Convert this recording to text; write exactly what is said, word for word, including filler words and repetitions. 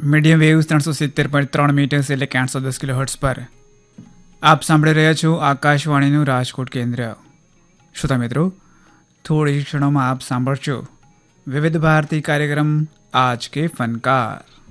Medium waves ત્રણસો સિત્તેર point ત્રણ મીટર્સ એટલે કે આઠસો દસ કિલો હર્ટ્સ પર આપ સાંભળી રહ્યા છો આકાશવાણીનું રાજકોટ કેન્દ્ર. શ્રોતા મિત્રો, થોડી ક્ષણોમાં આપ સાંભળશો વિવિધ ભારતી કાર્યક્રમ આજ કે ફનકાર.